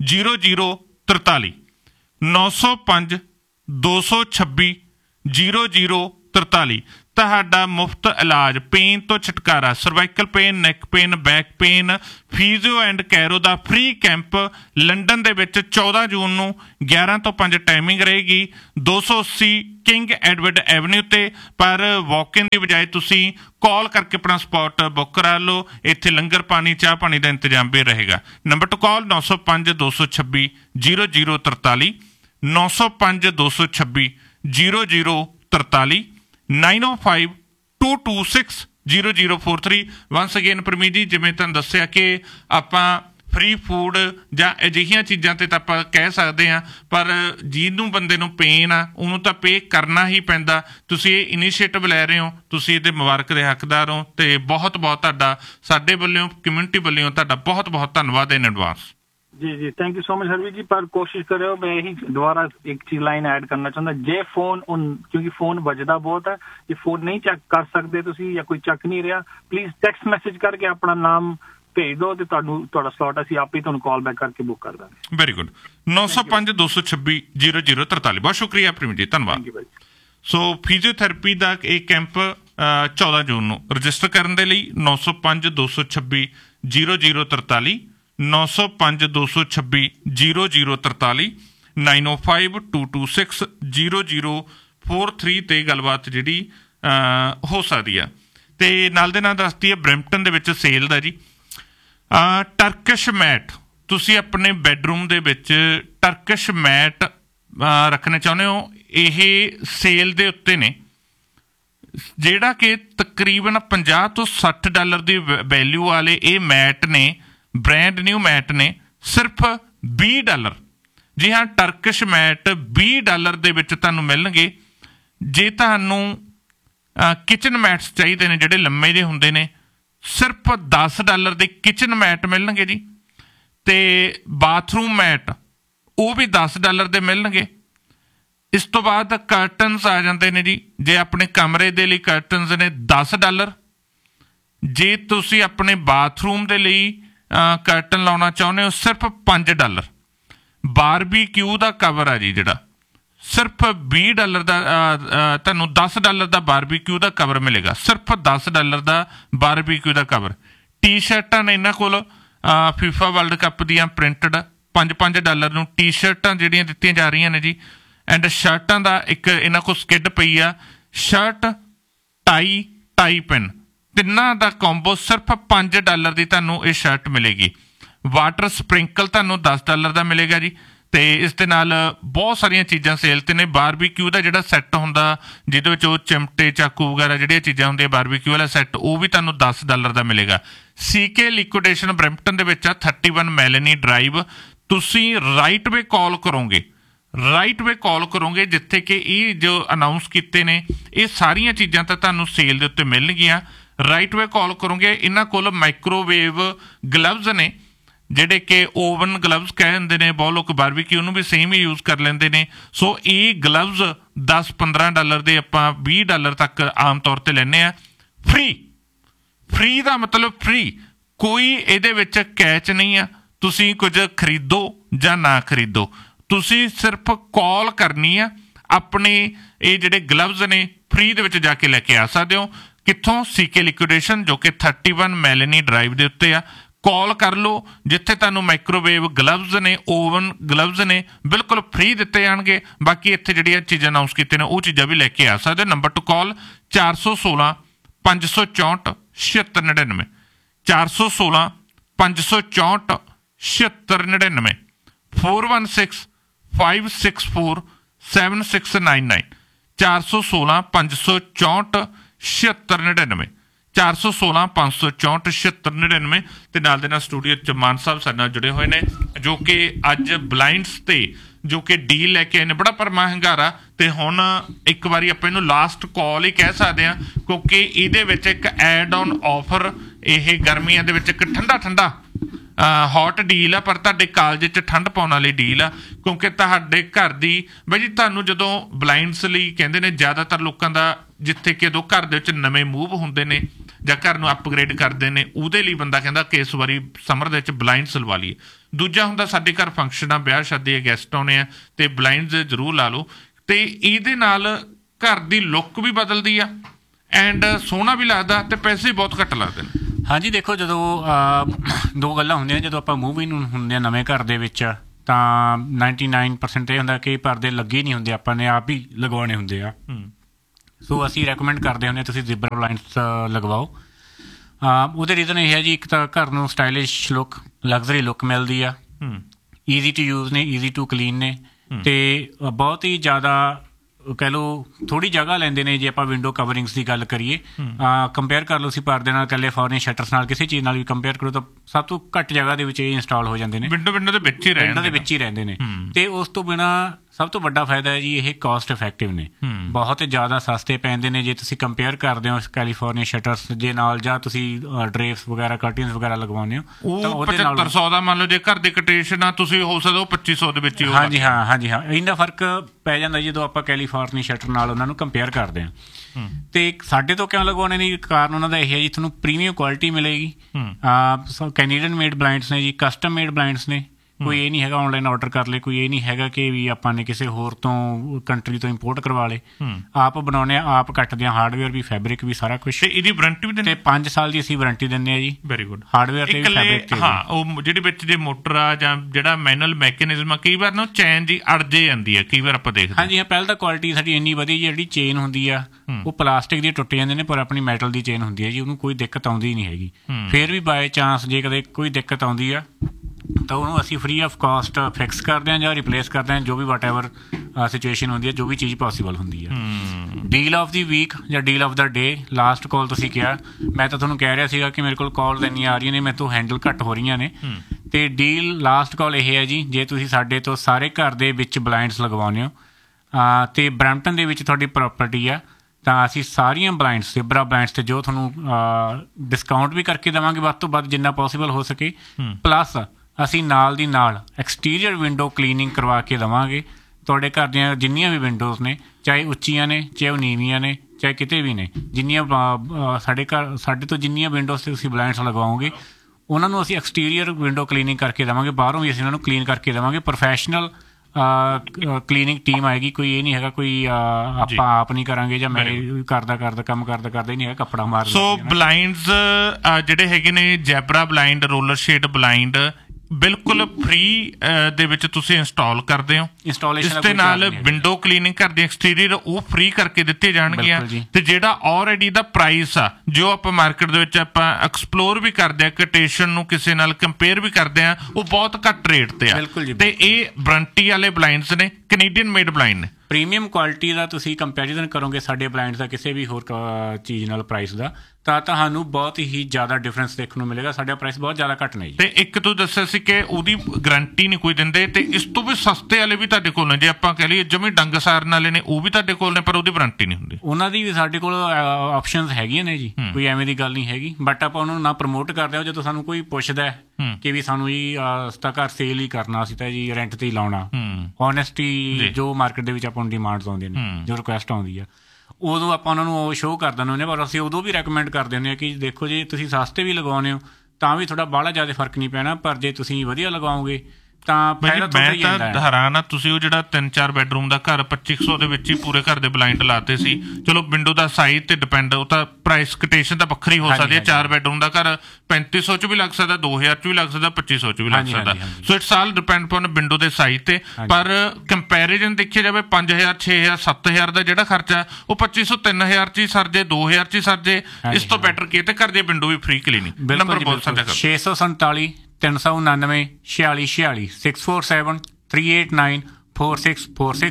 0043 905 226 0043। ਤੁਹਾਡਾ ਮੁਫਤ ਇਲਾਜ ਪੇਨ ਤੋਂ ਛੁਟਕਾਰਾ, cervical pain, neck pain, back pain, physio and Cairo the free camp London ਦੇ ਵਿੱਚ 14 ਜੂਨ ਨੂੰ 11 ਤੋਂ 5 ਟਾਈਮਿੰਗ ਰਹੇਗੀ 280 ਕਿੰਗ ਐਡਵਰਡ ਐਵਨਿਊ ਤੇ। ਪਰ ਵਾਕ ਇਨ ਦੀ ਬਜਾਏ ਤੁਸੀਂ ਕਾਲ ਕਰਕੇ ਆਪਣਾ ਸਪੌਟ ਬੁੱਕ ਕਰਾ ਲਓ। ਇੱਥੇ ਲੰਗਰ ਪਾਣੀ ਚਾਹ ਪਾਣੀ ਦਾ ਇੰਤਜ਼ਾਮ ਵੀ ਰਹੇਗਾ। ਨੰਬਰ ਟੂ ਕਾਲ 905 226 0043 905 226 0043 905 226 0043। ਵੰਸ ਅਗੇਨ ਪਰਮੀਤ ਜੀ ਜਿਵੇਂ ਤੁਹਾਨੂੰ ਦੱਸਿਆ ਕਿ ਆਪਾਂ ਫ੍ਰੀ ਫੂਡ ਜਾਂ ਅਜਿਹੀਆਂ ਚੀਜ਼ਾਂ ਤੇ ਤਾਂ ਆਪਾਂ ਕਹਿ ਸਕਦੇ ਹਾਂ ਪਰ ਜਿਹਨੂੰ ਬੰਦੇ ਨੂੰ ਪੇਨ ਆ ਉਹਨੂੰ ਤਾਂ ਪੇ ਕਰਨਾ ਹੀ ਪੈਂਦਾ। ਤੁਸੀਂ ਇਹ ਇਨੀਸ਼ੀਏਟਿਵ ਲੈ ਰਹੇ ਹੋ, ਤੁਸੀਂ ਇਹਦੇ ਮੁਬਾਰਕ ਦੇ ਹੱਕਦਾਰ ਹੋ ਤੇ ਬਹੁਤ ਬਹੁਤ ਤੁਹਾਡਾ ਸਾਡੇ ਵੱਲੋਂ ਕਮਿਊਨਿਟੀ ਵੱਲੋਂ ਤੁਹਾਡਾ ਬਹੁਤ ਬਹੁਤ ਧੰਨਵਾਦ in advance. Ji ji thank you so much Harvir जी। पर कोशिश करो मैं यही दोबारा एक चीज लाइन ऐड करना चाहता जे फोन उन क्योंकि फोन बजदा बहुत है जे फोन नहीं चेक कर सकते तुसी या कोई चेक नहीं रहा प्लीज टेक्स्ट मैसेज करके अपना नाम भेज दो ते ਤੁਹਾਡਾ ਸਲੋਟ ਅਸੀਂ ਆਪੇ ਤੁਹਾਨੂੰ ਕਾਲ ਬੈਕ ਕਰਕੇ ਬੁੱਕ ਕਰ ਦਾਂਗੇ। Very good. 905 226 0043। ਬਹੁਤ ਸ਼ੁਕਰੀਆ ਪ੍ਰੇਮ ਜੀ, ਧੰਨਵਾਦ। ਸੋ ਫਿਜ਼ੀਓਥੈਰੇਪੀ ਦਾ ਇਹ ਕੈਂਪ 14 ਜੂਨ ਨੂੰ ਰਜਿਸਟਰ ਕਰਨ ਦੇ ਲਈ 905 226 0043 905 226 0043 905 226 0043 ਤੇ ਗੱਲਬਾਤ ਜਿਹੜੀ ਹੋ ਸਕਦੀ ਆ। ਤੇ ਨਾਲ ਦੇ ਨਾਲ ਦੱਸਦੀ ਹੈ ਬਰੈਂਪਟਨ ਦੇ ਵਿੱਚ ਸੇਲ ਦਾ ਜੀ ਟਰਕਿਸ਼ ਮੈਟ। ਤੁਸੀਂ ਆਪਣੇ ਬੈਡਰੂਮ ਦੇ ਵਿੱਚ ਟਰਕਿਸ਼ ਮੈਟ ਰੱਖਣੇ ਚਾਹੁੰਦੇ ਹੋ, ਇਹ ਸੇਲ ਦੇ ਉੱਤੇ ਨੇ ਜਿਹੜਾ ਕਿ ਤਕਰੀਬਨ 50 ਤੋਂ 60 ਡਾਲਰ ਦੀ ਵੈਲਿਊ ਵਾਲੇ ਇਹ ਮੈਟ ਨੇ, ਬ੍ਰੈਂਡ ਨਿਊ ਮੈਟ ਨੇ, ਸਿਰਫ 20 ਡਾਲਰ। ਜੀ ਹਾਂ, ਟਰਕਿਸ਼ ਮੈਟ 20 ਡਾਲਰ ਦੇ ਵਿੱਚ ਤੁਹਾਨੂੰ ਮਿਲਣਗੇ। ਜੇ ਤੁਹਾਨੂੰ ਕਿਚਨ ਮੈਟਸ ਚਾਹੀਦੇ ਨੇ ਜਿਹੜੇ ਲੰਮੇ ਜਿਹੇ ਹੁੰਦੇ ਨੇ, ਸਿਰਫ 10 ਡਾਲਰ ਦੇ ਕਿਚਨ ਮੈਟ ਮਿਲਣਗੇ ਜੀ। ਤੇ ਬਾਥਰੂਮ ਮੈਟ ਉਹ ਵੀ 10 ਡਾਲਰ ਦੇ ਮਿਲਣਗੇ। ਇਸ ਤੋਂ ਬਾਅਦ ਕਰਟਨਸ ਆ ਜਾਂਦੇ ਨੇ ਜੀ। ਜੇ ਆਪਣੇ ਕਮਰੇ ਦੇ ਲਈ ਕਰਟਨਸ ਨੇ 10 ਡਾਲਰ। ਜੇ ਤੁਸੀਂ ਆਪਣੇ ਬਾਥਰੂਮ ਦੇ ਲਈ ਕਰਟਨ ਲਾਉਣਾ ਚਾਹੁੰਦੇ ਹੋ ਸਿਰਫ 5 ਡਾਲਰ। ਬਾਰਬੀਕਿਊ ਦਾ ਕਵਰ ਆ ਜੀ ਜਿਹੜਾ ਸਿਰਫ 20 ਡਾਲਰ ਦਾ ਤੁਹਾਨੂੰ 10 ਡਾਲਰ ਦਾ ਬਾਰਬੀਕਿਊ ਦਾ ਕਵਰ ਮਿਲੇਗਾ। ਸਿਰਫ 10 ਡਾਲਰ ਦਾ ਬਾਰਬੀਕਿਊ ਦਾ ਕਵਰ। ਟੀ ਸ਼ਰਟਾਂ ਨੇ ਇਹਨਾਂ ਕੋਲ ਫੀਫਾ ਵਰਲਡ ਕੱਪ ਦੀਆਂ ਪ੍ਰਿੰਟਡ 5-5 ਡਾਲਰ ਨੂੰ ਟੀ ਸ਼ਰਟਾਂ ਜਿਹੜੀਆਂ ਦਿੱਤੀਆਂ ਜਾ ਰਹੀਆਂ ਨੇ ਜੀ। ਐਂਡ ਸ਼ਰਟਾਂ ਦਾ ਇੱਕ ਇਹਨਾਂ ਕੋਲ ਸਕਿਡ ਪਈ ਆ, ਸ਼ਰਟ ਟਾਈ ਪੈਨ, ਤਿੰਨਾਂ ਦਾ ਕੰਬੋ ਸਿਰਫ 5 ਡਾਲਰ ਦੀ ਤੁਹਾਨੂੰ ਇਹ ਸ਼ਰਟ ਮਿਲੇਗੀ। ਵਾਟਰ ਸਪ੍ਰਿੰਕਲ ਤੁਹਾਨੂੰ 10 ਡਾਲਰ ਦਾ ਮਿਲੇਗਾ ਜੀ। ਤੇ ਇਸ ਦੇ ਨਾਲ ਬਹੁਤ ਸਾਰੀਆਂ ਚੀਜ਼ਾਂ ਸੇਲ ਤੇ ਨੇ। ਬਾਰਬੀਕਿਊ ਦਾ ਜਿਹੜਾ ਸੈੱਟ ਹੁੰਦਾ ਜਿਹਦੇ ਵਿੱਚ ਉਹ ਚਿਮਟੇ ਚਾਕੂ ਵਗੈਰਾ ਜਿਹੜੀਆਂ ਚੀਜ਼ਾਂ ਹੁੰਦੀਆਂ ਬਾਰਬੀਕਿਊ ਵਾਲਾ ਸੈੱਟ, ਉਹ ਵੀ ਤੁਹਾਨੂੰ 10 ਡਾਲਰ ਦਾ ਮਿਲੇਗਾ। ਸੀਕੇ ਲਿਕੁਇਡੇਸ਼ਨ ਬਰੈਂਪਟਨ ਦੇ ਵਿੱਚ ਆ 31 ਮੈਲਨੀ ਡਰਾਈਵ। ਤੁਸੀਂ ਰਾਈਟ ਵੇ ਕਾਲ ਕਰੋਗੇ ਜਿੱਥੇ ਕਿ ਇਹ ਜੋ ਅਨਾਊਂਸ ਕੀਤੇ ਨੇ ਇਹ ਸਾਰੀਆਂ ਚੀਜ਼ਾਂ ਤਾਂ ਤੁਹਾਨੂੰ ਸੇਲ ਦੇ ਉੱਤੇ ਮਿਲਣਗੀਆਂ। ਰਾਈਟ ਵੇ ਕਾਲ ਕਰੋਗੇ। ਇਹਨਾਂ ਕੋਲ ਮਾਈਕ੍ਰੋਵੇਵ ਗਲਵਜ਼ ਨੇ ਜਿਹੜੇ ਕਿ ਓਵਨ ਗਲਵਜ਼ ਕਹਿ ਦਿੰਦੇ ਨੇ। ਬਹੁਤ ਲੋਕ ਬਾਰਬੀਕਿਊ ਨੂੰ ਵੀ ਸੇਮ ਹੀ ਯੂਜ਼ ਕਰ ਲੈਂਦੇ ਨੇ। ਸੋ ਇਹ ਗਲਵਜ਼ 10-15 ਡਾਲਰ ਦੇ ਆਪਾਂ 20 ਡਾਲਰ ਤੱਕ ਆਮ ਤੌਰ ਤੇ ਲੈਂਦੇ ਹਾਂ। ਫ੍ਰੀ ਦਾ ਮਤਲਬ ਫ੍ਰੀ, ਕੋਈ ਇਹਦੇ ਵਿੱਚ ਕੈਚ ਨਹੀਂ ਆ। ਤੁਸੀਂ ਕੁਝ ਖਰੀਦੋ ਜਾਂ ਨਾ ਖਰੀਦੋ, ਤੁਸੀਂ ਸਿਰਫ ਕਾਲ ਕਰਨੀ ਆ। ਆਪਣੇ ਇਹ ਜਿਹੜੇ ਗਲਵਜ਼ ਨੇ ਫ੍ਰੀ ਦੇ ਵਿੱਚ ਜਾ ਕੇ ਲੈ ਕੇ ਆ ਸਕਦੇ ਹੋ। ਕਿੱਥੋਂ? ਸੀਕੇ ਲਿਕੁਇਡੇਸ਼ਨ ਜੋ ਕਿ 31 ਮੈਲਨੀ ਡਰਾਈਵ ਦੇ ਉੱਤੇ ਆ। ਕਾਲ ਕਰ ਲਓ। ਜਿੱਥੇ ਤੁਹਾਨੂੰ ਮਾਈਕ੍ਰੋਵੇਵ ਗਲਵਜ਼ ਨੇ, ਓਵਨ ਗਲਵਜ਼ ਨੇ, ਬਿਲਕੁਲ ਫ੍ਰੀ ਦਿੱਤੇ ਜਾਣਗੇ। ਬਾਕੀ ਇੱਥੇ ਜਿਹੜੀਆਂ ਚੀਜ਼ਾਂ ਅਨਾਊਂਸ ਕੀਤੀਆਂ ਨੇ ਉਹ ਚੀਜ਼ਾਂ ਵੀ ਲੈ ਕੇ ਆ ਸਕਦੇ ਹੋ। ਨੰਬਰ ਟੂ ਕਾਲ 416 564 7699, 416 564 7699, 416 564 7699, 416 564 7699, 416 564 7699। ਤੇ ਨਾਲ ਦੇ ਨਾਲ ਸਟੂਡੀਓ 'ਚ ਮਾਨ ਸਾਹਿਬ ਸਾਡੇ ਨਾਲ ਜੁੜੇ ਹੋਏ ਨੇ, ਜੋ ਕਿ ਅੱਜ ਬਲਾਈਂਡਸ ਤੇ ਜੋ ਕਿ ਡੀਲ ਲੈ ਕੇ ਆਏ ਨੇ। ਬੜਾ ਪਰਮਾ ਹੰਗਾਰਾ, ਤੇ ਹੁਣ ਇੱਕ ਵਾਰੀ ਆਪਾਂ ਇਹਨੂੰ ਲਾਸਟ ਕਾਲ ਹੀ ਕਹਿ ਸਕਦੇ ਹਾਂ, ਕਿਉਂਕਿ ਇਹਦੇ ਵਿੱਚ ਇੱਕ ਐਡ ਔਨ ਆਫਰ, ਇਹ ਗਰਮੀਆਂ ਦੇ ਵਿੱਚ ਇੱਕ ਠੰਡਾ ਹੌਟ ਡੀਲ ਆ, ਪਰ ਤੁਹਾਡੇ ਕਾਲਜ 'ਚ ਠੰਡ ਪਾਉਣ ਵਾਲੀ ਡੀਲ ਆ। ਕਿਉਂਕਿ ਤੁਹਾਡੇ ਘਰ ਦੀ ਬਾਈ ਜੀ, ਤੁਹਾਨੂੰ ਜਦੋਂ ਬਲਾਈਂਡਸ ਲਈ ਕਹਿੰਦੇ ਨੇ, ਜ਼ਿਆਦਾਤਰ ਲੋਕਾਂ ਦਾ ਜਿੱਥੇ ਕਿ ਉਦੋਂ ਘਰ ਦੇ ਵਿੱਚ ਨਵੇਂ ਮੂਵ ਹੁੰਦੇ ਨੇ ਜਾਂ ਘਰ ਨੂੰ ਅਪਗ੍ਰੇਡ ਕਰਦੇ ਨੇ, ਉਹਦੇ ਲਈ ਬੰਦਾ ਕਹਿੰਦਾ ਕਿ ਇਸ ਵਾਰੀ ਸਮਰ ਦੇ ਵਿੱਚ ਬਲਾਈਂਡਸ ਲਵਾ ਲਈਏ। ਦੂਜਾ ਹੁੰਦਾ ਸਾਡੇ ਘਰ ਫੰਕਸ਼ਨ ਆ, ਵਿਆਹ ਸ਼ਾਦੀ ਆ, ਗੈਸਟ ਆਉਣੇ ਆ, ਤੇ ਬਲਾਈਂਡਸ ਜ਼ਰੂਰ ਲਾ ਲਓ। ਤੇ ਇਹਦੇ ਨਾਲ ਘਰ ਦੀ ਲੁੱਕ ਵੀ ਬਦਲਦੀ ਆ, ਐਂਡ ਸੋਹਣਾ ਵੀ ਲੱਗਦਾ, ਤੇ ਪੈਸੇ ਬਹੁਤ ਘੱਟ ਲੱਗਦੇ ਨੇ। ਹਾਂਜੀ, ਦੇਖੋ ਜਦੋਂ ਦੋ ਗੱਲਾਂ ਹੁੰਦੀਆਂ, ਜਦੋਂ ਆਪਾਂ ਮੂਵੀ ਨੂੰ ਹੁੰਦੇ ਹਾਂ ਨਵੇਂ ਘਰ ਦੇ ਵਿੱਚ, ਤਾਂ 99% ਇਹ ਹੁੰਦਾ ਕਿ ਪਰਦੇ ਲੱਗੇ ਨਹੀਂ ਹੁੰਦੇ, ਆਪਾਂ ਨੇ ਆਪ ਹੀ ਲਗਵਾਉਣੇ ਹੁੰਦੇ ਆ। ਸੋ ਅਸੀਂ ਰੈਕਮੈਂਡ ਕਰਦੇ ਹੁੰਦੇ ਤੁਸੀਂ ਜ਼ਿਬਰਾ ਬਲਾਈਂਡਸ ਲਗਵਾਓ। ਉਹਦੇ ਰੀਜ਼ਨ ਇਹ ਹੈ ਜੀ, ਇੱਕ ਤਾਂ ਘਰ ਨੂੰ ਸਟਾਈਲਿਸ਼ ਲੁੱਕ, ਲਗਜ਼ਰੀ ਲੁੱਕ ਮਿਲਦੀ ਆ, ਈਜ਼ੀ ਟੂ ਯੂਜ਼ ਨੇ, ਈਜ਼ੀ ਟੂ ਕਲੀਨ ਨੇ, ਤੇ ਬਹੁਤ ਹੀ ਜ਼ਿਆਦਾ ਕਹਿ ਲਓ ਥੋੜ੍ਹੀ ਜਗ੍ਹਾ ਲੈਂਦੇ ਨੇ। ਜੇ ਆਪਾਂ ਵਿੰਡੋ ਕਵਰਿੰਗਸ ਦੀ ਗੱਲ ਕਰੀਏ, ਕੰਪੇਅਰ ਕਰ ਲਓ ਅਸੀਂ ਪਰਦੇ ਨਾਲ, ਕੈਲੀਫੋਰਨੀਆ ਸ਼ਟਰਸ ਨਾਲ, ਕਿਸੇ ਚੀਜ਼ ਨਾਲ ਵੀ ਕੰਪੇਅਰ ਕਰੋ ਤਾਂ ਸਭ ਤੋਂ ਘੱਟ ਜਗ੍ਹਾ ਦੇ ਵਿੱਚ ਇਹ ਇੰਸਟਾਲ ਹੋ ਜਾਂਦੇ ਨੇ, ਵਿੰਡੋ ਦੇ ਵਿੱਚ ਹੀ ਰਹਿੰਦੇ ਨੇ। ਤੇ ਉਸ ਤੋਂ ਬਿਨਾਂ ਸਭ ਤੋਂ ਵੱਡਾ ਫਾਇਦਾ ਹੈ ਜੀ, ਇਹ ਕਾਸਟ ਇਫੈਕਟਿਵ ਨੇ, ਬਹੁਤ ਜ਼ਿਆਦਾ ਸਸਤੇ ਪੈਂਦੇ ਨੇ। ਜੇ ਤੁਸੀਂ ਕੰਪੇਅਰ ਕਰਦੇ ਹੋ ਕੈਲੀਫੋਰਨੀਆ ਸ਼ਟਰਸ ਦੇ ਨਾਲ, ਜਾਂ ਤੁਸੀਂ ਡਰੇਪਸ ਵਗੈਰਾ, ਕਰਟਨਸ ਵਗੈਰਾ ਲਗਵਾਉਂਦੇ ਹੋ, ਤਾਂ ਉਹਦੇ ਨਾਲ 7500 ਦਾ ਮੰਨ ਲਓ ਜੇ ਘਰ ਦੀ ਕੋਟੇਸ਼ਨ ਆ, ਤੁਸੀਂ ਹੋ ਸਕਦਾ 2500 ਦੇ ਵਿੱਚ ਹੀ। ਹਾਂਜੀ ਹਾਂ, ਇੰਨਾ ਫਰਕ ਪੈ ਜਾਂਦਾ ਜਦੋਂ ਆਪਾਂ ਕੈਲੀਫੋਰਨੀਆ ਸ਼ਟਰ ਨਾਲ ਉਹਨਾਂ ਨੂੰ ਕੰਪੇਅਰ ਕਰਦੇ ਹਾਂ। ਤੇ ਸਾਡੇ ਤੋਂ ਕਿਉਂ ਲਗਵਾਉਣੇ ਨੇ, ਕਾਰਨ ਉਹਨਾਂ ਦਾ ਇਹ ਹੈ ਜੀ, ਤੁਹਾਨੂੰ ਪ੍ਰੀਮੀਅਮ ਕੁਆਲਿਟੀ ਮਿਲੇਗੀ। ਕੈਨੇਡੀਅਨ ਮੇਡ ਬਲਾਈਂਡਸ ਨੇ ਜੀ, ਕਸਟਮ ਮੇਡ ਬਲਾਈਂਡਸ ਨੇ, ਕੋਈ ਇਹ ਨਹੀਂ ਹੈਗਾ ਔਨਲਾਈਨ ਆਰਡਰ ਕਰ ਲਏ, ਕੋਈ ਇਹ ਨਹੀਂ ਹੈਗਾ ਕਿ ਵੀ ਆਪਾਂ ਨੇ ਕਿਸੇ ਹੋਰ ਤੋਂ ਕੰਟਰੀ ਤੋਂ ਇੰਪੋਰਟ ਕਰਵਾ ਲਏ। ਆਪ ਬਣਾਉਂਦੇ ਆ, ਆਪ ਕੱਟਦੇ ਆ, ਹਾਰਡਵੇਅਰ ਵੀ, ਫੈਬਰਿਕ ਵੀ, ਸਾਰਾ ਕੁਛ। ਇਹਦੀ ਵਾਰੰਟੀ ਵੀ ਦਿੰਦੇ, 5 ਸਾਲ ਦੀ ਅਸੀਂ ਵਾਰੰਟੀ ਦਿੰਦੇ ਆ ਜੀ। Very good. ਹਾਰਡਵੇਅਰ ਤੇ ਵੀ, ਫੈਬਰਿਕ ਤੇ। ਹਾਂ, ਉਹ ਜਿਹੜੀ ਵਿੱਚ ਜੇ ਮੋਟਰ ਆ ਜਾਂ ਜਿਹੜਾ ਮੈਨੂਅਲ ਮੈਕੈਨਿਜ਼ਮ ਆ, ਕਈ ਵਾਰ ਨਾ ਚੈਨ ਜੀ ਅੜ ਜੇ ਜਾਂਦੀ ਆ, ਕਈ ਵਾਰ ਆਪਾਂ ਦੇਖਦੇ। ਹਾਂਜੀ ਹਾਂ, ਪਹਿਲਾਂ ਤਾਂ ਕੁਆਲਿਟੀ ਸਾਡੀ ਇੰਨੀ ਵਧੀਆ ਜੀ, ਜਿਹੜੀ ਚੇਨ ਹੁੰਦੀ ਆ ਉਹ ਪਲਾਸਟਿਕ ਦੀ ਟੁੱਟ ਜਾਂਦੇ ਨੇ, ਪਰ ਆਪਣੀ ਮੈਟਲ ਦੀ ਚੇਨ ਹੁੰਦੀ ਹੈ ਜੀ, ਉਹਨੂੰ ਕੋਈ ਦਿੱਕਤ ਆਉਂਦੀ ਨਹੀਂ ਹੈਗੀ। ਫਿਰ ਵੀ ਬਾਏ ਚਾਂਸ ਜੇ ਕਦੇ ਕੋਈ ਦਿੱਕਤ ਆਉਂਦੀ ਆ ਤਾਂ ਉਹਨੂੰ ਅਸੀਂ ਫਰੀ ਆਫ ਕਾਸਟ ਫਿਕਸ ਕਰਦੇ ਹਾਂ ਜਾਂ ਰਿਪਲੇਸ ਕਰਦੇ ਹਾਂ, ਜੋ ਵੀ ਵਟ ਐਵਰ ਸਿਚੁਏਸ਼ਨ ਹੁੰਦੀ ਹੈ, ਜੋ ਵੀ ਚੀਜ਼ ਪੋਸੀਬਲ ਹੁੰਦੀ ਹੈ। ਡੀਲ ਆਫ ਦੀ ਵੀਕ ਜਾਂ deal of the day, last call ਤੁਸੀਂ ਕਿਹਾ, ਮੈਂ ਤਾਂ ਤੁਹਾਨੂੰ ਕਹਿ ਰਿਹਾ ਸੀਗਾ ਕਿ ਮੇਰੇ ਕੋਲ ਕਾਲ ਇੰਨੀਆਂ ਆ ਰਹੀਆਂ ਨੇ, ਮੇਰੇ ਤੋਂ ਹੈਂਡਲ ਘੱਟ ਹੋ ਰਹੀਆਂ ਨੇ। ਤੇ ਡੀਲ ਲਾਸਟ ਕਾਲ ਇਹ ਹੈ ਜੀ, ਜੇ ਤੁਸੀਂ ਸਾਡੇ ਤੋਂ ਸਾਰੇ ਘਰ ਦੇ ਵਿੱਚ ਬਲਾਈਂਡਸ ਲਗਵਾਉਂਦੇ ਹੋ ਤੇ ਬਰੈਂਪਟਨ ਦੇ ਵਿੱਚ ਤੁਹਾਡੀ ਪ੍ਰਾਪਰਟੀ ਆ, ਤਾਂ ਅਸੀਂ ਸਾਰੀਆਂ ਬਲਾਈਂਡਸ, ਜ਼ਿਬਰਾ ਬਲਾਈਂਡਸ 'ਤੇ ਜੋ ਤੁਹਾਨੂੰ ਡਿਸਕਾਊਂਟ ਵੀ ਕਰਕੇ ਦੇਵਾਂਗੇ ਵੱਧ ਤੋਂ ਵੱਧ ਜਿੰਨਾ ਪੋਸੀਬਲ ਹੋ ਸਕੇ, ਪਲੱਸ ਅਸੀਂ ਨਾਲ ਦੀ ਨਾਲ ਐਕਸਟੀਰੀਅਰ ਵਿੰਡੋ ਕਲੀਨਿੰਗ ਕਰਵਾ ਕੇ ਦੇਵਾਂਗੇ। ਤੁਹਾਡੇ ਘਰ ਦੀਆਂ ਜਿੰਨੀਆਂ ਵੀ ਵਿੰਡੋਜ਼ ਨੇ, ਚਾਹੇ ਉੱਚੀਆਂ ਨੇ, ਚਾਹੇ ਉਹ ਨੀਵੀਆਂ ਨੇ, ਚਾਹੇ ਕਿਤੇ ਵੀ ਨੇ, ਜਿੰਨੀਆਂ ਸਾਡੇ ਤੋਂ ਜਿੰਨੀਆਂ ਵਿੰਡੋਜ਼ 'ਤੇ ਤੁਸੀਂ ਬਲਾਈਂਡਸ ਲਗਵਾਓਗੇ, ਉਹਨਾਂ ਨੂੰ ਅਸੀਂ ਐਕਸਟੀਰੀਅਰ ਵਿੰਡੋ ਕਲੀਨਿੰਗ ਕਰਕੇ ਦੇਵਾਂਗੇ। ਬਾਹਰੋਂ ਵੀ ਅਸੀਂ ਉਹਨਾਂ ਨੂੰ ਕਲੀਨ ਕਰਕੇ ਦੇਵਾਂਗੇ। ਪ੍ਰੋਫੈਸ਼ਨਲ ਕਲੀਨਿੰਗ ਟੀਮ ਆਏਗੀ, ਕੋਈ ਇਹ ਨਹੀਂ ਹੈਗਾ ਕੋਈ ਆਪਾਂ ਆਪ ਨਹੀਂ ਕਰਾਂਗੇ ਜਾਂ ਮੈਂ ਕਰਦਾ ਹੀ ਨਹੀਂ ਹੈਗਾ, ਕੱਪੜਾ ਮਾਰ। ਸੋ ਬਲਾਈਂਡਸ ਜਿਹੜੇ ਹੈਗੇ ਨੇ, zebra blind, roller shade blind, ਬਿਲਕੁਲ ਫ੍ਰੀ ਦੇ ਵਿੱਚ ਤੁਸੀਂ ਇੰਸਟਾਲ ਕਰਦੇ ਹੋ। ਇਸ ਦੇ ਨਾਲ ਵਿੰਡੋ ਕਲੀਨਿੰਗ ਕਰਦੇ ਐਕਸਟੀਰੀਅਰ, ਉਹ ਫ੍ਰੀ ਕਰਕੇ ਦਿੱਤੇ ਜਾਣਗੀਆਂ। ਤੇ ਜਿਹੜਾ ਆਲਰੇਡੀ ਦਾ ਪ੍ਰਾਈਸ ਆ, ਜੋ ਆਪਾਂ ਮਾਰਕੀਟ ਦੇ ਵਿੱਚ ਆਪਾਂ ਐਕਸਪਲੋਰ ਵੀ ਕਰਦੇ ਆ, ਕੋਟੇਸ਼ਨ ਨੂੰ ਕਿਸੇ ਨਾਲ ਕੰਪੇਅਰ ਵੀ ਕਰਦੇ ਆ, ਉਹ ਬਹੁਤ ਘੱਟ ਰੇਟ ਤੇ ਆ। ਤੇ ਇਹ ਵਾਰੰਟੀ ਵਾਲੇ ਬਲਾਈਂਡਸ ਨੇ, ਕੈਨੇਡੀਅਨ ਮੇਡ ਬਲਾਈਂਡ ਨੇ। ਪ੍ਰੀਮੀਅਮ ਕੁਆਲਿਟੀ ਦਾ ਤੁਸੀਂ ਕੰਪੈਰੀਜ਼ਨ ਕਰੋਗੇ ਸਾਡੇ ਬਲਾਈਂਡਸ ਦਾ ਕਿਸੇ ਵੀ ਹੋਰ ਚੀਜ਼ ਨਾਲ ਪ੍ਰਾਈਸ ਦਾ, ਤਾਂ ਤੁਹਾਨੂੰ ਬਹੁਤ ਹੀ ਜ਼ਿਆਦਾ ਡਿਫਰੈਂਸ ਦੇਖਣ ਨੂੰ ਮਿਲੇਗਾ। ਸਾਡਾ ਪ੍ਰਾਈਸ ਬਹੁਤ ਜ਼ਿਆਦਾ ਘੱਟ ਨਹੀਂ। ਤੇ ਇੱਕ ਤੂੰ ਦੱਸਿਆ ਸੀ ਕਿ ਉਹਦੀ ਗਰੰਟੀ ਨਹੀਂ ਕੋਈ ਦਿੰਦੇ, ਤੇ ਇਸ ਤੋਂ ਵੀ ਸਸਤੇ ਵਾਲੇ ਵੀ ਤੁਹਾਡੇ ਕੋਲ ਨੇ, ਜੇ ਆਪਾਂ ਕਹਿ ਲਈਏ ਜਮੀ ਡੰਗ ਸਾਰਨ ਵਾਲੇ ਨੇ, ਉਹ ਵੀ ਤੁਹਾਡੇ ਕੋਲ ਨੇ, ਪਰ ਉਹਦੀ ਵਾਰੰਟੀ ਨਹੀਂ ਹੁੰਦੀ। ਉਹਨਾਂ ਦੀ ਵੀ ਸਾਡੇ ਕੋਲ ਆਪਸ਼ਨਸ ਹੈਗੀਆਂ ਨੇ ਜੀ, ਕੋਈ ਐਵੇਂ ਦੀ ਗੱਲ ਨਹੀਂ ਹੈਗੀ, ਬਟ ਆਪਾਂ ਉਹਨਾਂ ਨੂੰ ਨਾ ਪ੍ਰਮੋਟ ਕਰਦੇ ਹਾਂ। ਜਦੋਂ ਸਾਨੂੰ ਕੋਈ ਪੁੱਛਦਾ ਕਿ ਵੀ ਸਾਨੂੰ ਜੀ ਤਾਂ ਘਰ ਸੇਲ ਹੀ ਕਰਨਾ, ਅਸੀਂ ਤਾਂ ਜੀ ਰੈਂਟ ਤੇ ਹੀ ਲਾਉਣਾ, ਓਨੈਸਟੀ ਜੋ ਮਾਰਕੀਟ ਦੇ ਵਿੱਚ ਆਪਾਂ ਨੂੰ ਡਿਮਾਂਡਸ ਆਉਂਦੀਆਂ ਨੇ, ਜੋ ਰਿਕੁਐਸਟ ਆਉਂਦੀ ਆ, ਉਦੋਂ ਆਪਾਂ ਉਹਨਾਂ ਨੂੰ ਉਹ ਸ਼ੋਅ ਕਰ ਦਿੰਦੇ ਹੁੰਦੇ ਹਾਂ। ਪਰ ਅਸੀਂ ਉਦੋਂ ਵੀ ਰეკਮੈਂਡ ਕਰ ਦਿੰਦੇ ਹਾਂ ਕਿ ਦੇਖੋ ਜੀ, ਤੁਸੀਂ ਸਸਤੇ ਵੀ ਲਗਾਉਂਦੇ ਹੋ ਤਾਂ ਵੀ ਥੋੜ੍ਹਾ ਬਾਹਲਾ ਜ਼ਿਆਦਾ ਫਰਕ ਨਹੀਂ ਪੈਣਾ, ਪਰ ਜੇ ਤੁਸੀਂ ਵਧੀਆ ਲਗਾਓਗੇ ਤਾਂ ਮੈਂ ਤਾਂ ਹੈਰਾਨ ਆ, ਤੁਸੀਂ ਉਹ ਜਿਹੜਾ 3-4 ਬੈਡਰੂਮ ਦਾ ਘਰ 2500 ਦੇ ਵਿੱਚ ਹੀ ਪੂਰੇ ਘਰ ਦੇ ਬਲਾਈਂਡ ਲਾਤੇ ਸੀ। ਚਲੋ ਵਿੰਡੋ ਦਾ ਸਾਈਜ਼ ਤੇ ਡਿਪੈਂਡ, ਉਹ ਤਾਂ ਪ੍ਰਾਈਸ ਕੋਟੇਸ਼ਨ ਤਾਂ ਵੱਖਰੀ ਹੋ ਸਕਦੀ ਹੈ। 4 ਬੈਡਰੂਮ ਦਾ ਘਰ 3500 ਚ ਵੀ ਲੱਗ ਸਕਦਾ, 2000 ਚ ਵੀ ਲੱਗ ਸਕਦਾ, 2500 ਚ ਵੀ ਲੱਗ ਸਕਦਾ। So it's all depend on window ਦੇ ਸਾਈਜ਼ ਤੇ। ਪਰ ਕੰਪੈਰੀਜ਼ਨ ਦੇਖਿਆ ਜਾਵੇ 5000 6000 7000 ਦਾ ਜਿਹੜਾ ਖਰਚਾ ਉਹ 2500 3000 ਚ ਹੀ ਸਰ ਜੇ, 2000 ਚ ਹੀ ਸਰ ਜੇ। ਇਸ ਤੋਂ ਬੈਟਰ ਕੀ ਤੇ ਘਰ ਦੀ ਵਿੰਡੋ ਵੀ ਫ੍ਰੀ ਕਲੀਨਿੰਗ। ਨੰਬਰ ਬੋਲ ਸਕਦਾ 647 399 4646 647 389 4646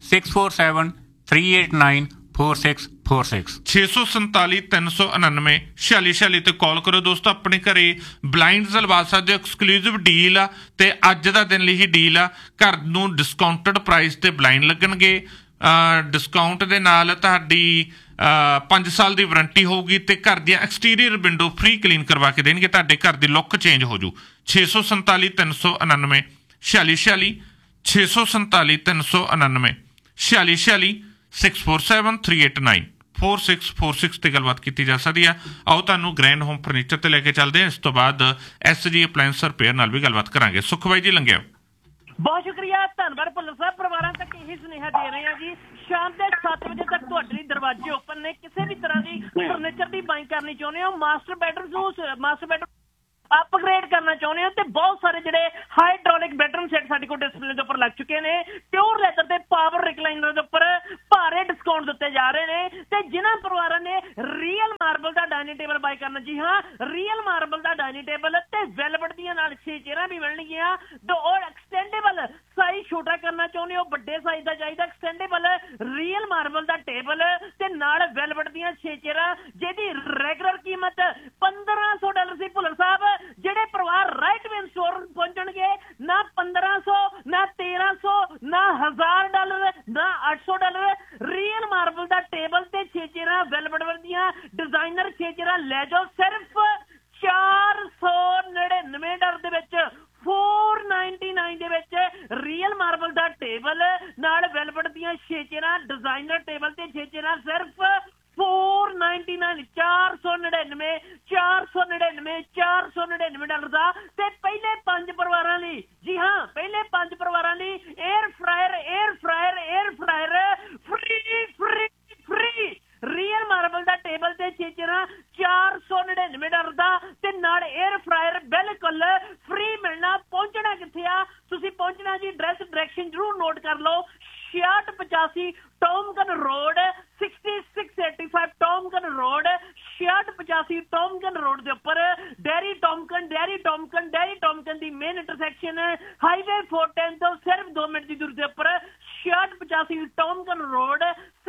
647 389 4646 647 399 4646 ਤੇ ਕਾਲ ਕਰੋ ਦੋਸਤੋ। ਆਪਣੇ ਘਰੇ ਬਲਾਈਂਡਸ ਲਵਾ ਸਕਦੇ ਹੋ, ਐਕਸਕਲੂਸਿਵ ਡੀਲ ਆ ਤੇ ਅੱਜ ਦਾ ਦਿਨ ਲਈ ਹੀ ਡੀਲ ਆ। ਘਰ ਨੂੰ ਡਿਸਕਾਊਂਟਡ ਪ੍ਰਾਈਸ ਤੇ ਬਲਾਈਂਡ ਲੱਗਣਗੇ। ਡਿਸਕਾਊਂਟ ਦੇ ਨਾਲ ਤੁਹਾਡੀ 5 ਸਾਲ ਦੀ ਵਾਰੰਟੀ ਹੋਊਗੀ ਤੇ ਘਰ ਦੀਆਂ ਐਕਸਟੀਰੀਅਰ ਵਿੰਡੋ ਫ੍ਰੀ ਕਲੀਨ ਕਰਵਾ ਕੇ ਦੇਣਗੇ। ਤੁਹਾਡੇ ਘਰ ਦੀ ਲੁੱਕ ਚੇਂਜ ਹੋ ਜੂ। 647 399 4646 647 399 4646 647 389 4646 ਤੇ ਗੱਲਬਾਤ ਕੀਤੀ ਜਾ ਸਕਦੀ ਆ। ਆਓ ਤੁਹਾਨੂੰ ਗ੍ਰੈਂਡ ਹੋਮ ਫਰਨੀਚਰ ਤੇ ਲੈ ਕੇ ਚੱਲਦੇ ਹਾਂ। ਇਸ ਤੋਂ ਬਾਅਦ SG ਅਪਲਾਇੰਸ ਰਿਪੇਅਰ ਨਾਲ ਵੀ ਗੱਲਬਾਤ ਕਰਾਂਗੇ। ਸੁਖ ਬਾਈ ਜੀ ਲੰਘਿਓ। ਬਹੁਤ ਸ਼ੁਕਰੀਆ, ਧੰਨਵਾਦ ਭੁੱਲਰ ਸਾਹਿਬ। ਪਰਿਵਾਰਾਂ ਤੱਕ ਇਹੀ ਸੁਨੇਹਾ ਦੇ ਰਹੇ ਹਾਂ ਜੀ, ਸ਼ਾਮ ਦੇ 7 ਵਜੇ ਤੱਕ ਤੁਹਾਡੇ ਲਈ ਦਰਵਾਜ਼ੇ ਓਪਨ ਨੇ। ਕਿਸੇ ਵੀ ਤਰ੍ਹਾਂ ਦੀ ਫਰਨੀਚਰ ਦੀ ਬਾਈਂਗ ਕਰਨੀ ਚਾਹੁੰਦੇ ਹੋ, ਮਾਸਟਰ ਬੈਡਰੂਮ ਅਪਗ੍ਰੇਡ ਕਰਨਾ ਚਾਹੁੰਦੇ ਹੋ ਤੇ ਬਹੁਤ ਸਾਰੇ ਜਿਹੜੇ ਹਾਈਡ੍ਰੋਲਿਕ ਬੈਡਰੂਮ ਸੈੱਟ ਸਾਡੇ ਕੋਲ ਡਿਸਪਲੇ ਦੇ ਉੱਪਰ ਲੱਗ ਚੁੱਕੇ ਨੇ। ਪਿਓਰ ਲੈਦਰ ਤੇ ਪਾਵਰ ਰਿਕਲਾਈਨਰ ਦੇ ਉੱਪਰ ਭਾਰੇ ਡਿਸਕਾਊਂਟ ਦਿੱਤੇ ਜਾ ਰਹੇ ਨੇ। ਤੇ ਜਿਨ੍ਹਾਂ ਪਰਿਵਾਰਾਂ ਨੇ ਰੀਅਲ ਮਾਰਬਲ ਦਾ ਡਾਈਨਿੰਗ ਟੇਬਲ ਬਾਈ ਕਰਨਾ, ਜੀ ਹਾਂ, ਰੀਅਲ ਮਾਰਬਲ ਦਾ ਡਾਈਨਿੰਗ ਟੇਬਲ ਤੇ ਵੈਲਵਟ ਦੀਆਂ ਨਾਲ 6 ਚੇਅਰਾਂ ਵੀ ਮਿਲਣਗੀਆਂ। ਐਕਸਟੈਂਡੇਬਲ ਸਾਈਜ਼ ਛੋਟਾ ਕਰਨਾ ਚਾਹੁੰਦੇ ਹੋ, ਵੱਡੇ ਸਾਈਜ਼ ਦਾ ਚਾਹੀਦਾ, ਐਕਸਟੈਂਡੇਬਲ ਰੀਅਲ ਮਾਰਬਲ ਦਾ ਟੇਬਲ ਤੇ ਨਾਲ ਵੈਲਵਟ ਦੀਆਂ 6 ਚੇਅਰਾਂ, ਜਿਹਦੀ ਰੈਗੂਲਰ ਕੀਮਤ $1500 ਸੀ। ਭੁੱਲਰ ਸਾਹਿਬ, ਜਿਹੜੇ ਪਰਿਵਾਰ ਰਾਈਟ ਵੇ ਸਟੋਰ ਪਹੁੰਚਣਗੇ, ਨਾ 1500 ਨਾ 1300 ਨਾ $1000 ਨਾ $800, ਰੀਅਲ ਮਾਰਬਲ ਦਾ ਟੇਬਲ ਤੇ 6 ਚੇਅਰਾਂ ਵੈਲਵਟ ਦੀਆਂ ਡਿਜ਼ਾਈਨਰ 6 ਚੇਅਰਾਂ ਲੈ ਜਾਓ ਸਿਰਫ $499 ਦੇ ਵਿੱਚ। $499 ਦੇ ਵਿੱਚ ਰੀਅਲ ਮਾਰਬਲ ਦਾ ਟੇਬਲ ਨਾਲ ਵੈਲਵਟ ਦੀਆਂ 6 ਚੇਅਰਾਂ, ਡਿਜ਼ਾਈਨਰ ਟੇਬਲ ਤੇ 6 ਚੇਅਰਾਂ ਸਿਰਫ $499 $499 ਦਾ। ਤੇ ਪਹਿਲੇ 5 ਪਰਿਵਾਰਾਂ ਲਈ, ਜੀ ਹਾਂ, ਪਹਿਲੇ 5 ਪਰਿਵਾਰਾਂ ਲਈ air fryer free real marble ਦਾ ਟੇਬਲ ਤੇ 6 ਚੇਅਰਾਂ $499 ਦਾ ਤੇ ਨਾਲ 에ਅਰ ਫਰਾਇਰ ਬਿਲਕੁਲ ਫ੍ਰੀ ਮਿਲਣਾ। ਪਹੁੰਚਣਾ ਕਿੱਥੇ ਆ? ਤੁਸੀਂ ਪਹੁੰਚਣਾ ਜੀ, ਡਾਇਰੈਕਸ਼ਨ ਜ਼ਰੂਰ ਨੋਟ ਕਰ ਲਓ। 6685 ਟੌਮਕਨ ਰੋਡ, 6685 ਟੌਮਕਨ ਰੋਡ, 6685 ਟੌਮਕਨ ਰੋਡ ਦੇ ਉੱਪਰ ਡੈਰੀ ਟੌਮਕਨ ਦੀ ਮੇਨ ਇੰਟਰਸੈਕਸ਼ਨ ਹਾਈਵੇ 410 ਤੋਂ ਸਿਰਫ 2 ਮਿੰਟ ਦੀ ਦੂਰੀ ਦੇ ਉੱਪਰ 6685 ਟੌਮਕਨ ਰੋਡ,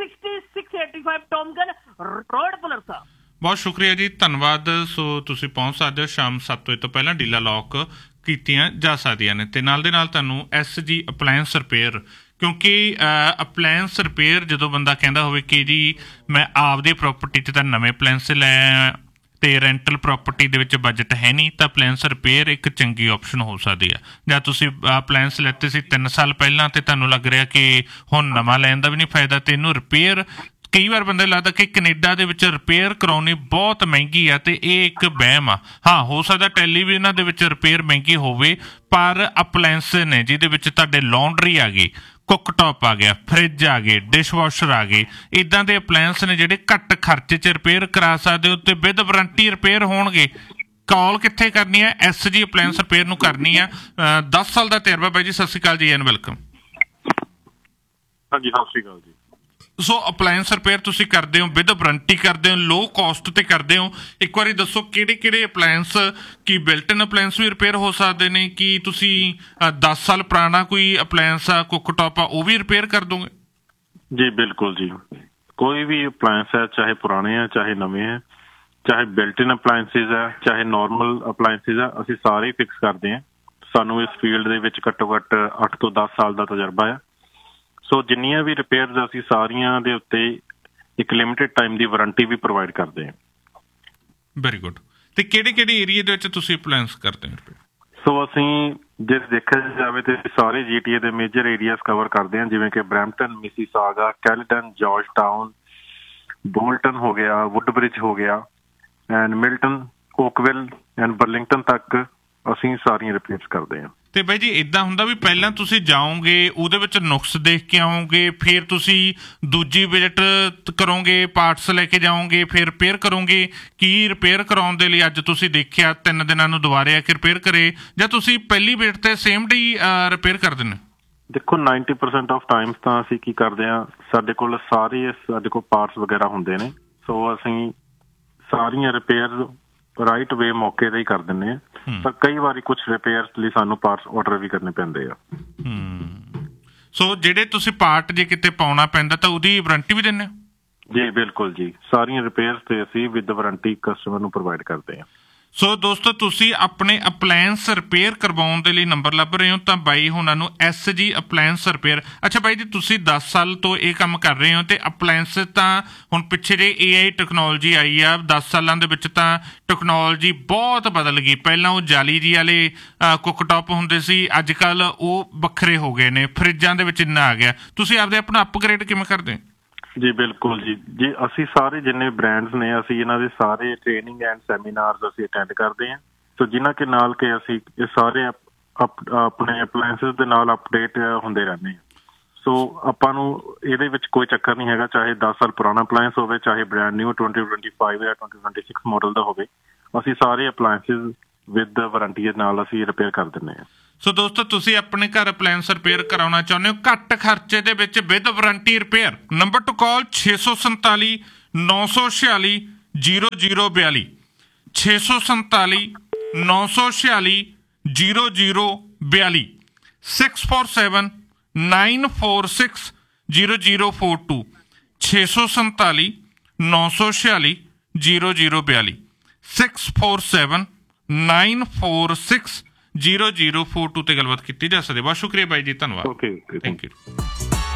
6685 ਟੌਮਕਨ ਰੋਡ। ਭੁੱਲਰ ਸਾਹਿਬ ਬਹੁਤ ਸ਼ੁਕਰੀਆ ਜੀ, ਧੰਨਵਾਦ। ਸੋ ਤੁਸੀਂ ਪਹੁੰਚ ਸਕਦੇ ਹੋ ਸ਼ਾਮ 7 ਵਜੇ ਤੋਂ ਪਹਿਲਾਂ। ਡੀਲਾਂ ਲੌਕ ਕੀਤੀਆਂ ਜਾ ਸਕਦੀਆਂ ਨੇ ਤੇ ਨਾਲ ਦੇ ਨਾਲ ਤੁਹਾਨੂੰ SG ਅਪਲਾਇੰਸ ਰਿਪੇਅਰ, ਕਿਉਂਕਿ ਅਪਲਾਇੰਸ ਰਿਪੇਅਰ ਜਦੋਂ ਬੰਦਾ ਕਹਿੰਦਾ ਹੋਵੇ ਕਿ ਜੀ ਮੈਂ ਆਪਦੀ ਪ੍ਰੋਪਰਟੀ 'ਚ ਤਾਂ ਨਵੇਂ ਅਪਲਾਇੰਸ ਲੈ ਤੇ ਰੈਂਟਲ ਪ੍ਰੋਪਰਟੀ ਦੇ ਵਿੱਚ ਬਜਟ ਹੈ ਨਹੀਂ, ਤਾਂ ਅਪਲਾਇੰਸ ਰਿਪੇਅਰ ਇੱਕ ਚੰਗੀ ਆਪਸ਼ਨ ਹੋ ਸਕਦੀ ਆ। ਜਾਂ ਤੁਸੀਂ ਅਪਲਾਇੰਸ ਲੈਤੇ ਸੀ 3 ਸਾਲ ਪਹਿਲਾਂ ਤੇ ਤੁਹਾਨੂੰ ਲੱਗ ਰਿਹਾ ਕਿ ਹੁਣ ਨਵਾਂ ਲੈਣ ਦਾ ਵੀ ਨਹੀਂ ਫਾਇਦਾ ਤੇ ਇਹਨੂੰ ਰਿਪੇਅਰ, ਕਈ ਵਾਰ ਬੰਦੇ ਲੱਗਦਾ ਕਿ ਕੈਨੇਡਾ ਦੇ ਵਿੱਚ ਰਿਪੇਅਰ ਕਰਾਉਣੀ ਬਹੁਤ ਮਹਿੰਗੀ ਆ ਤੇ ਇਹ ਇੱਕ ਵਹਿਮ ਆ। ਹਾਂ, ਹੋ ਸਕਦਾ ਟੈਲੀਵਿਜ਼ਨਾਂ ਦੇ ਵਿੱਚ ਰਿਪੇਅਰ ਮਹਿੰਗੀ ਹੋਵੇ, ਪਰ ਅਪਲਾਇੰਸ ਨੇ ਜਿਹਦੇ ਵਿੱਚ ਤੁਹਾਡੇ ਲਾਂਡਰੀ ਆ ਗਈ, ਕੁੱਕ ਟੌਪ ਆ ਗਿਆ, ਫਰਿੱਜ ਆ ਗਏ, ਡਿਸ਼ ਵਾਸ਼ਰ ਆ ਗਏ, ਇੱਦਾਂ ਦੇ ਅਪਲਾਇੰਸ ਨੇ ਜਿਹੜੇ ਘੱਟ ਖਰਚੇ 'ਚ ਰਿਪੇਅਰ ਕਰਾ ਸਕਦੇ ਹੋ ਤੇ ਵਿਦ ਵਾਰੰਟੀ ਰਿਪੇਅਰ ਹੋਣਗੇ। ਕਾਲ ਕਿੱਥੇ ਕਰਨੀ ਹੈ? SG ਅਪਲਾਇੰਸ ਰਿਪੇਅਰ ਨੂੰ ਕਰਨੀ ਆ। 10 ਸਾਲ ਦਾ ਤਜਰਬਾ ਬਾਈ ਜੀ। ਸਤਿ ਸ਼੍ਰੀ ਅਕਾਲ ਜੀ ਐਂਡ ਵੈਲਕਮ। ਹਾਂਜੀ, ਸਤਿ ਸ਼੍ਰੀ ਅਕਾਲ ਜੀ। ਸੋ ਅਪਲਾਇੰਸ ਰਿਪੇਅਰ ਤੁਸੀਂ ਕਰਦੇ ਹੋ, ਵਿਦ ਵਾਰੰਟੀ ਕਰਦੇ ਹੋ, ਲੋ ਕਾਸਟ ਤੇ ਕਰਦੇ ਹੋ। ਇੱਕ ਵਾਰੀ ਦੱਸੋ ਕਿਹੜੇ ਅਪਲਾਇੰਸ, ਕੀ ਬਿਲਟ ਇਨ ਅਪਲਾਇੰਸ ਵੀ ਰਿਪੇਅਰ ਹੋ ਸਕਦੇ ਨੇ? ਕੀ ਤੁਸੀਂ 10 ਸਾਲ ਪੁਰਾਣਾ ਕੋਈ ਅਪਲਾਇੰਸ ਆ, ਕੁੱਕ ਟੌਪ ਆ, ਉਹ ਵੀ ਰਿਪੇਅਰ ਕਰ ਦੋਗੇ? ਜੀ ਬਿਲਕੁਲ ਜੀ, ਕੋਈ ਵੀ ਅਪਲਾਇੰਸ ਹੈ, ਚਾਹੇ ਪੁਰਾਣੇ ਆ ਚਾਹੇ ਨਵੇਂ ਹੈ, ਚਾਹੇ ਬਿਲਟ ਇਨ ਅਪਲਾਇੰਸਿਸ ਹੈ ਚਾਹੇ ਨੋਰਮਲ ਅਪਲਾਇੰਸਿਸ ਆ, ਅਸੀਂ ਸਾਰੇ ਫਿਕਸ ਕਰਦੇ ਹਾਂ। ਸਾਨੂੰ ਇਸ ਫੀਲਡ ਦੇ ਵਿੱਚ ਘੱਟੋ ਘੱਟ 8 ਤੋਂ 10 ਸਾਲ ਦਾ ਤਜਰਬਾ ਆ। ਸੋ ਜਿੰਨੀਆਂ ਵੀ ਰਿਪੇਅਰਸ ਅਸੀਂ ਸਾਰੀਆਂ ਦੇ ਉੱਤੇ ਇੱਕ ਲਿਮਿਟਿਡ ਟਾਈਮ ਦੀ ਵਾਰੰਟੀ ਵੀ ਪ੍ਰੋਵਾਈਡ ਕਰਦੇ ਹਾਂ। Very good. ਤੇ ਕਿਹੜੇ ਏਰੀਆ ਦੇ ਵਿੱਚ ਤੁਸੀਂ ਅਪਲਾਇੰਸ ਕਰਦੇ ਹੋ? ਸੋ ਅਸੀਂ ਜੇ ਦੇਖਿਆ ਜਾਵੇ ਤੇ ਸਾਰੇ GTA ਦੇ ਮੇਜਰ ਏਰੀਆਜ਼ ਕਵਰ ਕਰਦੇ ਹਾਂ, ਜਿਵੇਂ ਕਿ Brampton, Mississauga, ਕੈਲਟਨ, George town, Bolton ਹੋ ਗਿਆ, ਵੁੱਡਬ੍ਰਿਜ ਹੋ ਗਿਆ and Milton, Oakville and Burlington ਤੱਕ ਅਸੀਂ ਸਾਰੀਆਂ ਰਿਪੇਅਰਸ ਕਰਦੇ ਹਾਂ। ਤੇ ਬਾਈ ਜੀ ਇਦਾਂ ਹੁੰਦਾ ਵੀ ਪਹਿਲਾਂ ਤੁਸੀਂ ਜਾਓਗੇ, ਉਹਦੇ ਵਿੱਚ ਨੁਕਸ ਦੇਖ ਕੇ ਆਓਗੇ, ਫਿਰ ਤੁਸੀਂ ਦੂਜੀ ਵਿਜ਼ਿਟ ਕਰੋਗੇ, ਪਾਰਟਸ ਲੈ ਕੇ ਜਾਓਗੇ, ਫਿਰ ਰਿਪੇਅਰ ਕਰੋਗੇ। ਕੀ ਰਿਪੇਅਰ ਕਰਾਉਣ ਦੇ ਲਈ ਅੱਜ ਤੁਸੀਂ ਦੇਖਿਆ 3 ਦਿਨਾਂ ਨੂੰ ਦੁਬਾਰੇ ਆ ਕੇ ਰਿਪੇਅਰ ਕਰੇ, ਜਾਂ ਤੁਸੀਂ ਪਹਿਲੀ ਵਿਜ਼ਿਟ ਤੇ ਸੇਮ ਡੇ ਰਿਪੇਅਰ ਕਰ ਦਿੰਦੇ? ਦੇਖੋ 90% ਆਫ ਟਾਈਮਸ ਤਾਂ ਅਸੀਂ ਕੀ ਕਰਦੇ ਹਾਂ, ਸਾਡੇ ਕੋਲ ਪਾਰਟਸ ਵਗੈਰਾ ਹੁੰਦੇ ਨੇ, ਸੋ ਅਸੀਂ ਸਾਰੀਆਂ ਰਿਪੇਅਰ ਰਾਈਟ ਵੇ ਮੌਕੇ ਤੇ ਹੀ ਕਰ ਦਿੰਦੇ ਹਾਂ। ਪਰ ਕਈ ਵਾਰੀ ਕੁਝ ਰਿਪੇਅਰਸ ਲਈ ਸਾਨੂੰ ਪਾਰਟਸ ਆਰਡਰ ਵੀ ਕਰਨੇ ਪੈਂਦੇ ਆ। ਸੋ ਜਿਹੜੇ ਤੁਸੀਂ ਪਾਰਟ ਜੇ ਕਿਤੇ ਪਾਉਣਾ ਪੈਂਦਾ ਤਾਂ ਉਹਦੀ ਵਾਰੰਟੀ ਵੀ ਦਿੰਦੇ ਹੋ? ਜੀ ਬਿਲਕੁਲ ਜੀ, ਸਾਰੀਆਂ ਰਿਪੇਅਰਸ ਤੇ ਅਸੀਂ ਵਿਦ ਵਾਰੰਟੀ ਕਸਟਮਰ ਨੂੰ ਪ੍ਰੋਵਾਈਡ ਕਰਦੇ ਹਾਂ। ਸੋ ਦੋਸਤੋ, ਤੁਸੀਂ ਆਪਣੇ ਅਪਲਾਇੰਸ ਰਿਪੇਅਰ ਕਰਵਾਉਣ ਦੇ ਲਈ ਨੰਬਰ ਲੱਭ ਰਹੇ ਹੋ ਤਾਂ ਬਾਈ ਹੁਣਾਂ ਨੂੰ SG ਅਪਲਾਇੰਸ ਰਿਪੇਅਰ। ਅੱਛਾ ਬਾਈ ਜੀ, ਤੁਸੀਂ 10 ਸਾਲ ਤੋਂ ਇਹ ਕੰਮ ਕਰ ਰਹੇ ਹੋ ਤੇ ਅਪਲਾਇੰਸ ਤਾਂ ਹੁਣ ਪਿੱਛੇ ਜੇ AI ਟੈਕਨੋਲੋਜੀ ਆਈ ਆ, 10 ਸਾਲਾਂ ਦੇ ਵਿੱਚ ਤਾਂ ਟੈਕਨੋਲੋਜੀ ਬਹੁਤ ਬਦਲ ਗਈ। ਪਹਿਲਾਂ ਉਹ ਜਾਲੀ ਜੀ ਵਾਲੇ ਕੁੱਕਟਾਪ ਹੁੰਦੇ ਸੀ, ਅੱਜ ਕੱਲ ਉਹ ਵੱਖਰੇ ਹੋ ਗਏ ਨੇ, ਫਰਿੱਜਾਂ ਦੇ ਵਿੱਚ ਇੰਨਾ ਆ ਗਿਆ। ਤੁਸੀਂ ਆਪਦੇ ਆਪਣਾ ਅਪਗ੍ਰੇਡ ਕਿਵੇਂ ਕਰਦੇ? ਜੀ ਬਿਲਕੁਲ ਜੀ, ਅਸੀਂ ਸਾਰੇ ਜਿੰਨੇ ਬ੍ਰਾਂਡਸ ਨੇ ਅਸੀਂ ਇਹਨਾਂ ਦੇ ਸਾਰੇ ਟ੍ਰੇਨਿੰਗ ਐਂਡ ਸੈਮੀਨਾਰਸ ਅਸੀਂ ਅਟੈਂਡ ਕਰਦੇ ਹਾਂ। ਸੋ ਜਿਨ੍ਹਾਂ ਕੇ ਨਾਲ ਕਿ ਅਸੀਂ ਇਹ ਸਾਰੇ ਆਪਣੇ ਅਪਲਾਇੰਸਿਸ ਦੇ ਨਾਲ ਅਪਡੇਟ ਹੁੰਦੇ ਰਹਿੰਦੇ ਹਾਂ। ਸੋ ਆਪਾਂ ਨੂੰ ਇਹਦੇ ਵਿੱਚ ਕੋਈ ਚੱਕਰ ਨਹੀਂ ਹੈਗਾ, ਚਾਹੇ 10 ਸਾਲ ਪੁਰਾਣਾ ਅਪਲਾਇੰਸ ਹੋਵੇ, ਚਾਹੇ ਬ੍ਰਾਂਡ ਨਿਊ 2025 ਜਾਂ 2026 ਮਾਡਲ ਦਾ ਹੋਵੇ, ਅਸੀਂ ਸਾਰੇ ਅਪਲਾਇੰਸਿਸ ਵਿਦ ਵਾਰੰਟੀ ਦੇ ਨਾਲ ਅਸੀਂ ਰਿਪੇਅਰ ਕਰ ਦਿੰਦੇ ਹਾਂ। ਸੋ ਦੋਸਤੋ, ਤੁਸੀਂ ਆਪਣੇ ਘਰ ਅਪਲਾਇੰਸ ਰਿਪੇਅਰ ਕਰਾਉਣਾ ਚਾਹੁੰਦੇ ਹੋ ਘੱਟ ਖਰਚੇ ਦੇ ਵਿੱਚ with warranty repair, number two ਕਾਲ 647 946 0042 647 946 0042 647 946 0042 647 946 0042 647 946 0042 ਤੇ ਗੱਲਬਾਤ ਕੀਤੀ ਜਾ ਸਕਦੀ। ਬਹੁਤ ਸ਼ੁਕਰੀਆ ਬਾਈ ਜੀ, ਧੰਨਵਾਦ। Okay, thank you.